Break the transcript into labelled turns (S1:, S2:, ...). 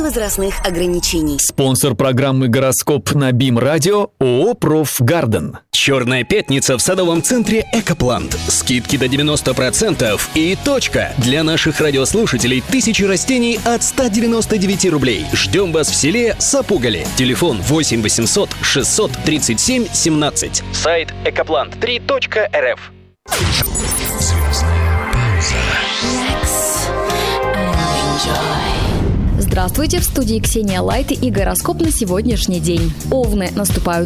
S1: возрастных ограничений.
S2: Спонсор программы «Гороскоп» на БИМ-радио ООО «Профгарден».
S3: Черная пятница в садовом центре «Экоплант». Скидки до 90% и точка. Для наших радиослушателей 1000 растений от 199 рублей. Ждем вас в селе Сапугали. Телефон 8 800 637 17. Сайт экоплант3.рф.
S4: Звездная пауза.
S5: Здравствуйте, в студии Ксения Лайт и гороскоп на сегодняшний день. Овны, наступают